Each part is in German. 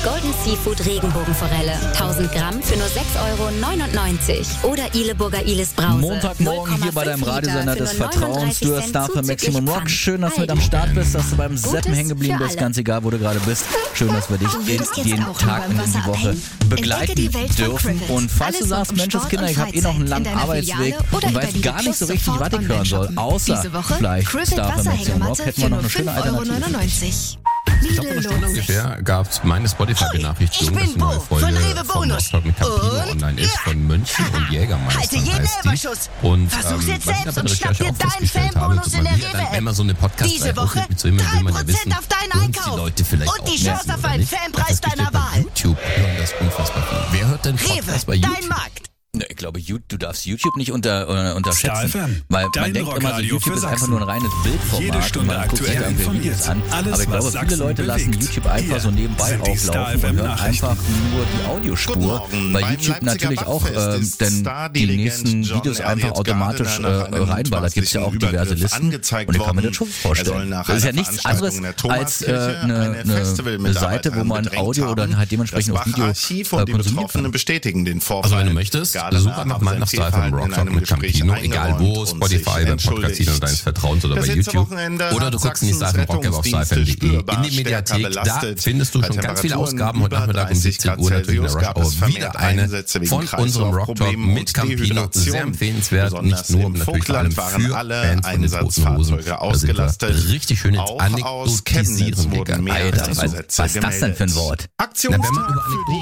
Golden Seafood Regenbogenforelle. 1000 Gramm für nur 6,99 € Oder Ileburger Ilis Brause. Montagmorgen hier bei deinem Radiosender des Vertrauens. Du hörst Star für Maximum Rock. Schön, dass du mit am Start bist, dass du beim Seppen hängen geblieben bist. Ganz egal, wo du gerade bist. Schön, dass wir dich jeden Tag in die Woche begleiten dürfen. Und falls du sagst, Menschenskinder, ich habe noch einen langen Arbeitsweg und weiß gar nicht so richtig, was ich hören soll, außer vielleicht Star für Maximum Rock, hätten wir noch eine schöne Alternative. Ich glaube, eine Stunde ungefähr gab es meine Spotify-Benachrichtigung, dass eine neue Folge von Rostock mit Campino online ist, von Mönchen und Jägermeistern heißt die. Und was ich bei der Recherche auch festgestellt habe, tut man wieder dann einmal so eine Podcast-Reihe hochklickt mit so jemandem, will man ja wissen, und die Leute vielleicht auch merken oder nicht. Das gibt ja bei YouTube hören das unfassbar viel. Wer hört denn Podcast bei YouTube? Ich glaube, du darfst YouTube nicht unterschätzen, weil man denkt immer, so YouTube ist einfach nur ein reines Bildformat und man guckt sich irgendwie Videos an. Aber ich glaube, viele Leute lassen YouTube einfach so nebenbei auflaufen und hören einfach nur die Audiospur, weil YouTube natürlich auch denn die nächsten Videos einfach automatisch reinballert. Gibt es ja auch diverse Listen und ich kann mir das schon vorstellen. Das ist ja nichts anderes als eine Seite, wo man Audio oder halt dementsprechend auch Video konsumiert kann. Also wenn du möchtest, such einfach mal nach Star FM Rock Talk mit Campino, egal wo, Spotify, beim Podcast-Diener deines Vertrauens oder bei YouTube. Oder du guckst in die Star FM Rock auf starfm.de. In die Mediathek, da findest du schon ganz viele Ausgaben. Heute Nachmittag um 17 Uhr natürlich in der Rush Hour wieder eine von unserem Rock Talk mit Campino. Sehr empfehlenswert, nicht nur, natürlich vor allem für Fans von den Toten Hosen. Da sind wir richtig schön ins Anekdotisieren gegangen. Alter, was ist das denn für ein Wort? Wenn man über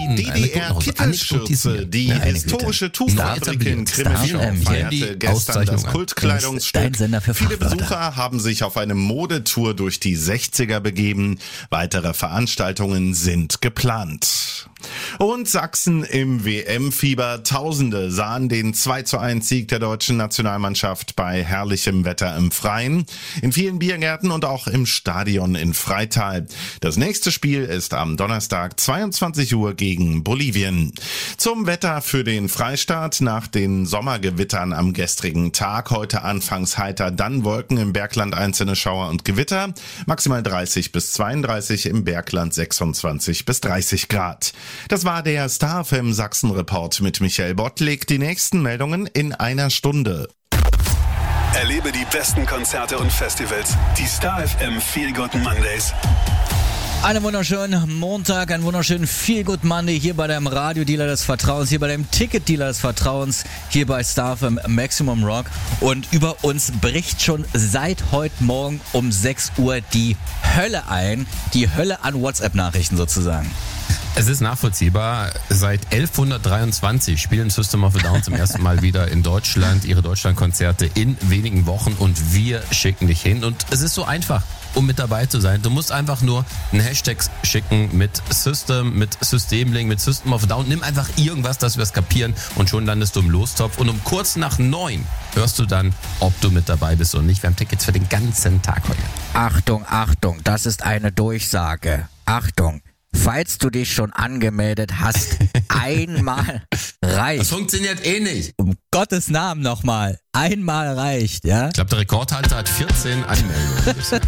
Anekdoten die historische Tuchfabrik in Grimmitschau feierte gestern das Kultkleidungsstück. Viele Besucher haben sich auf eine Modetour durch die 60er begeben. Weitere Veranstaltungen sind geplant. Und Sachsen im WM-Fieber. Tausende sahen den 2:1 der deutschen Nationalmannschaft bei herrlichem Wetter im Freien, in vielen Biergärten und auch im Stadion in Freital. Das nächste Spiel ist am Donnerstag 22 Uhr gegen Bolivien. Zum Wetter für den Freistaat nach den Sommergewittern am gestrigen Tag. Heute anfangs heiter, dann Wolken, im Bergland einzelne Schauer und Gewitter. Maximal 30 bis 32, im Bergland 26 bis 30 Grad. Das war der Star FM Sachsen Report mit Michael Bottlik. Die nächsten Meldungen in einer Stunde. Erlebe die besten Konzerte und Festivals. Die Star FM Feel Good Mondays. Einen wunderschönen Montag, einen wunderschönen Feel Good Monday hier bei deinem Radiodealer des Vertrauens, hier bei deinem Ticketdealer des Vertrauens, hier bei Star FM Maximum Rock. Und über uns bricht schon seit heute Morgen um 6 Uhr die Hölle ein. Die Hölle an WhatsApp-Nachrichten sozusagen. Es ist nachvollziehbar. Seit 1123 spielen System of a Down zum ersten Mal wieder in Deutschland ihre Deutschlandkonzerte in wenigen Wochen und wir schicken dich hin. Und es ist so einfach, um mit dabei zu sein. Du musst einfach nur einen Hashtag schicken mit System, mit Systemlink, mit System of a Down. Nimm einfach irgendwas, dass wir es kapieren und schon landest du im Lostopf. Und um kurz nach 9 hörst du dann, ob du mit dabei bist oder nicht. Wir haben Tickets für den ganzen Tag heute. Achtung, Achtung, das ist eine Durchsage. Achtung. Falls du dich schon angemeldet hast, einmal reicht. Das funktioniert eh nicht. Um Gottes Namen nochmal. Einmal reicht, ja? Ich glaube, der Rekordhalter hat 14 Anmeldungen.